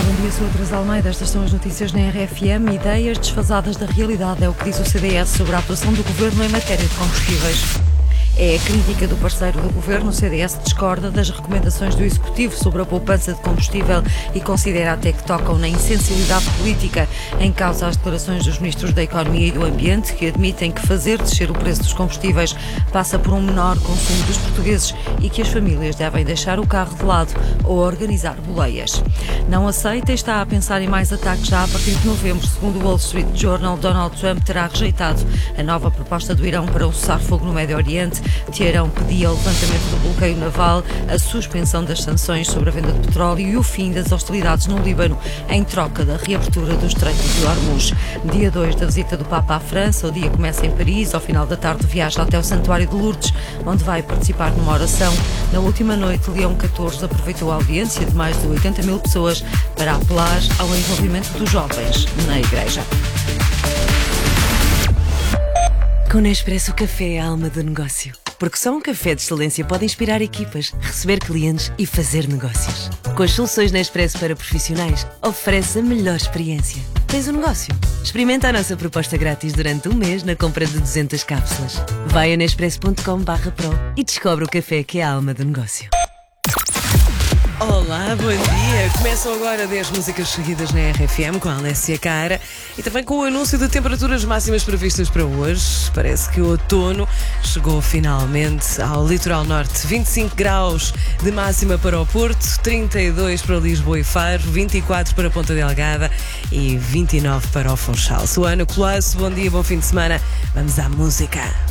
bom dia, sou a Teresa Almeida. Estas são as notícias na RFM. Ideias desfasadas da realidade é o que diz o CDS sobre a atuação do Governo em matéria de combustíveis. É a crítica do parceiro do Governo. O CDS discorda das recomendações do Executivo sobre a poupança de combustível e considera até que tocam na insensibilidade política. Em causa as declarações dos ministros da Economia e do Ambiente, que admitem que fazer descer o preço dos combustíveis passa por um menor consumo dos portugueses e que as famílias devem deixar o carro de lado ou organizar boleias. Não aceita e está a pensar em mais ataques já a partir de novembro. Segundo o Wall Street Journal, Donald Trump terá rejeitado a nova proposta do Irão para um cessar-fogo no Médio Oriente. Teherão pedia o levantamento do bloqueio naval, a suspensão das sanções sobre a venda de petróleo e o fim das hostilidades no Líbano, em troca da reabertura do Estreito de Hormuz. Dia 2 da visita do Papa à França. O dia começa em Paris. Ao final da tarde viaja até o Santuário de Lourdes, onde vai participar numa oração. Na última noite, Leão XIV aproveitou a audiência de mais de 80 mil pessoas para apelar ao envolvimento dos jovens na Igreja. Com Nespresso, o café é a alma do negócio. Porque só um café de excelência pode inspirar equipas, receber clientes e fazer negócios. Com as soluções Nespresso para profissionais, oferece a melhor experiência. Tens um negócio? Experimenta a nossa proposta grátis durante um mês na compra de 200 cápsulas. Vai a nespresso.com/pro e descobre o café que é a alma do negócio. Olá, bom dia! Começam agora 10 músicas seguidas na RFM com a Alessia Cara e também com o anúncio de temperaturas máximas previstas para hoje. Parece que o outono chegou finalmente ao litoral norte. 25 graus de máxima para o Porto, 32 para Lisboa e Faro, 24 para Ponta Delgada e 29 para o Funchal. Sou a Ana Colasso, bom dia, bom fim de semana. Vamos à música.